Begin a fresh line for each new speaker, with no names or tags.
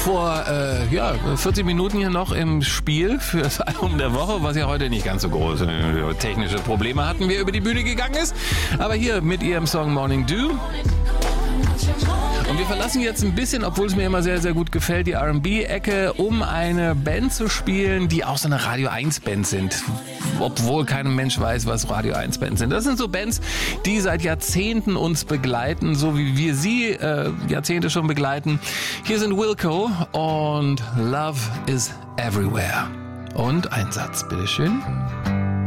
vor 40 Minuten hier noch im Spiel für das Album der Woche, was ja heute nicht ganz so große technische Probleme hatten, wer über die Bühne gegangen ist. Aber hier mit ihrem Song Morning Dew. Und wir verlassen jetzt ein bisschen, obwohl es mir immer sehr, sehr gut gefällt, die R&B-Ecke, um eine Band zu spielen, die auch so eine Radio 1-Band sind. Obwohl kein Mensch weiß, was Radio 1-Bands sind. Das sind so Bands, die seit Jahrzehnten uns begleiten, so wie wir sie Jahrzehnte schon begleiten. Hier sind Wilco und Love is Everywhere. Und ein Satz, bitteschön.